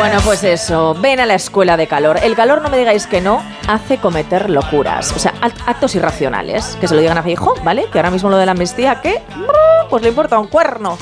Bueno, pues eso, ven a la escuela de calor. El calor, no me digáis que no, hace cometer locuras. O sea, actos irracionales. Que se lo digan a Feijóo, ¿vale? Que ahora mismo lo de la amnistía, ¿qué? Pues le importa un cuerno.